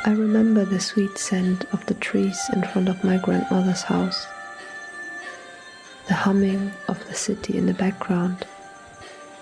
I remember the sweet scent of the trees in front of my grandmother's house, the humming of the city in the background,